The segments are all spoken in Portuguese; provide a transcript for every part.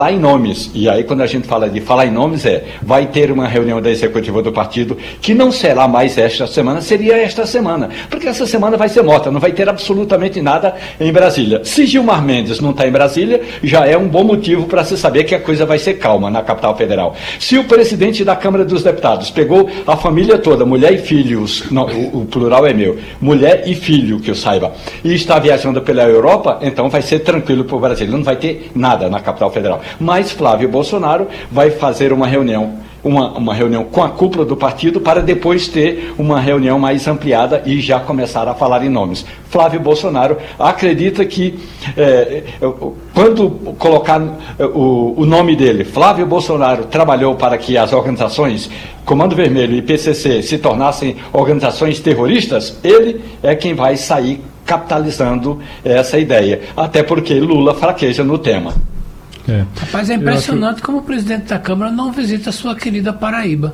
falar em nomes, e aí quando a gente fala de falar em nomes vai ter uma reunião da executiva do partido que não será mais esta semana, seria esta semana, porque essa semana vai ser morta, não vai ter absolutamente nada em Brasília. Se Gilmar Mendes não está em Brasília, já é um bom motivo para se saber que a coisa vai ser calma na capital federal. Se o presidente da Câmara dos Deputados pegou a família toda, mulher e filhos, não, o plural é meu, mulher e filho, que eu saiba, e está viajando pela Europa, então vai ser tranquilo para o Brasil, não vai ter nada na capital federal. Mas Flávio Bolsonaro vai fazer uma reunião com a cúpula do partido para depois ter uma reunião mais ampliada e já começar a falar em nomes. Flávio Bolsonaro acredita que quando colocar o nome dele, Flávio Bolsonaro trabalhou para que as organizações Comando Vermelho e PCC se tornassem organizações terroristas, ele é quem vai sair capitalizando essa ideia, até porque Lula fraqueja no tema. Rapaz, é impressionante como o presidente da Câmara não visita a sua querida Paraíba.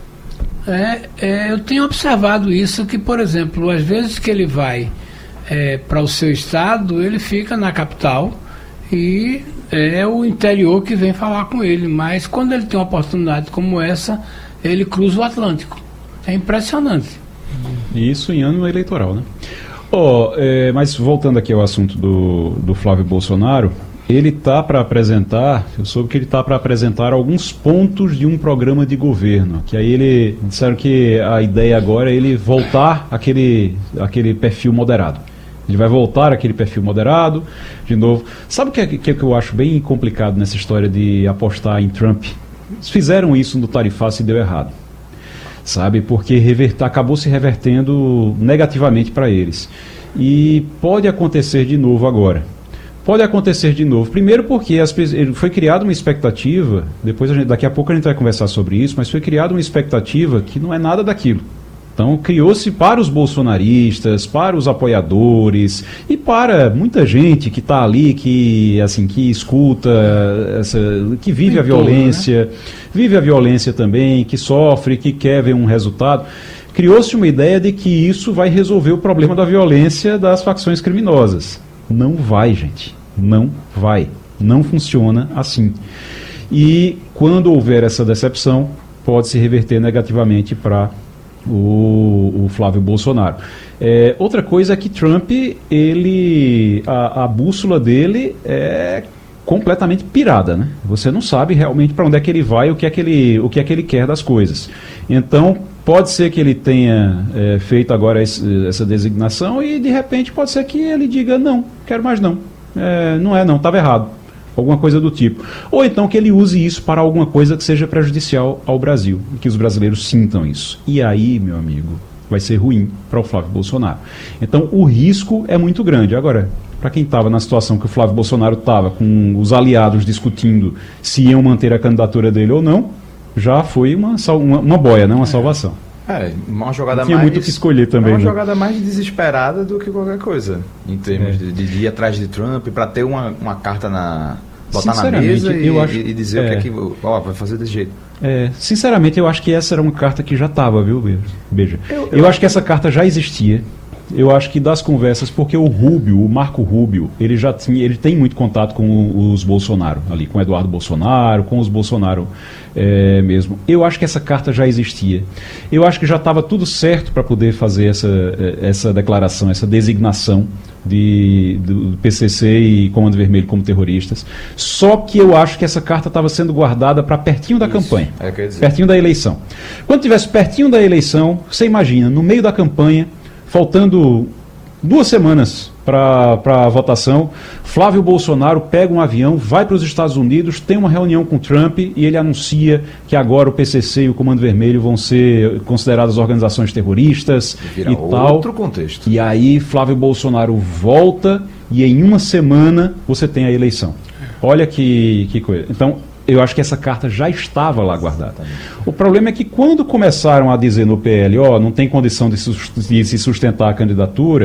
Eu tenho observado isso, que, por exemplo, às vezes que ele vai para o seu estado, ele fica na capital e é o interior que vem falar com ele, mas quando ele tem uma oportunidade como essa, ele cruza o Atlântico. É impressionante. Isso em ano eleitoral, né? Mas voltando aqui ao assunto do Flávio Bolsonaro, ele está para apresentar, eu soube que ele está para apresentar alguns pontos de um programa de governo, que aí disseram que a ideia agora é ele voltar àquele perfil moderado. Ele vai voltar àquele perfil moderado, de novo. Sabe o que eu acho bem complicado nessa história de apostar em Trump? Eles fizeram isso no tarifaço e deu errado, sabe? Porque acabou se revertendo negativamente para eles. E pode acontecer de novo agora. Pode acontecer de novo. Primeiro porque foi criada uma expectativa, daqui a pouco a gente vai conversar sobre isso, mas foi criada uma expectativa que não é nada daquilo. Então criou-se para os bolsonaristas, para os apoiadores e para muita gente que está ali, que escuta, que vive a violência, né? Vive a violência também, que sofre, que quer ver um resultado. Criou-se uma ideia de que isso vai resolver o problema da violência das facções criminosas. Não vai, gente. Não vai. Não funciona assim. E quando houver essa decepção, pode se reverter negativamente para o Flávio Bolsonaro. Outra coisa é que Trump, a bússola dele é completamente pirada, né? Você não sabe realmente para onde é que ele vai, o que é que ele quer das coisas. Então, pode ser que ele tenha feito agora essa designação e, de repente, pode ser que ele diga, não, quero mais não. Não, estava errado. Alguma coisa do tipo. Ou então que ele use isso para alguma coisa que seja prejudicial ao Brasil, que os brasileiros sintam isso. E aí, meu amigo, vai ser ruim para o Flávio Bolsonaro. Então, o risco é muito grande. Agora, para quem estava na situação que o Flávio Bolsonaro estava, com os aliados discutindo se iam manter a candidatura dele ou não, já foi uma boia, né? Uma salvação. Uma jogada tinha muito o que escolher também. Uma jogada mais desesperada do que qualquer coisa, em termos de ir atrás de Trump, para ter uma carta botar na mesa e dizer o que é que vai fazer desse jeito. Sinceramente, eu acho que essa era uma carta que já estava, viu, Beija? Eu acho que essa carta já existia. Eu acho que das conversas, porque o Marco Rubio, ele tem muito contato com os Bolsonaro, ali, com o Eduardo Bolsonaro, com os Bolsonaro mesmo. Eu acho que essa carta já existia. Eu acho que já estava tudo certo para poder fazer essa declaração, essa designação do PCC e Comando Vermelho como terroristas. Só que eu acho que essa carta estava sendo guardada para pertinho da campanha, pertinho da eleição. Quando tivesse pertinho da eleição, você imagina, no meio da campanha, faltando 2 semanas para a votação, Flávio Bolsonaro pega um avião, vai para os Estados Unidos, tem uma reunião com Trump e ele anuncia que agora o PCC e o Comando Vermelho vão ser consideradas organizações terroristas e tal. Outro contexto. E aí Flávio Bolsonaro volta e em 1 semana você tem a eleição. Olha que coisa. Então, eu acho que essa carta já estava lá guardada. O problema é que quando começaram a dizer no PL, não tem condição de se sustentar a candidatura,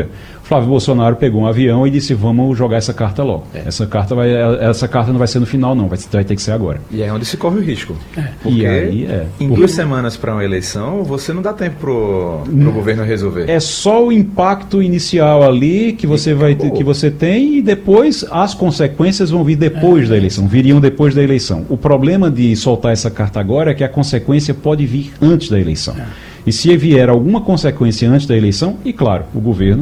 Flávio Bolsonaro pegou um avião e disse, vamos jogar essa carta logo. Essa carta não vai ser no final, não, vai ter que ser agora. E é onde se corre o risco. Porque e aí, em 2 semanas para uma eleição, você não dá tempo pro governo resolver. É só o impacto inicial ali que você que você tem, e depois as consequências vão vir depois da eleição, viriam depois da eleição. O problema de soltar essa carta agora é que a consequência pode vir antes da eleição. E se vier alguma consequência antes da eleição, e claro, o governo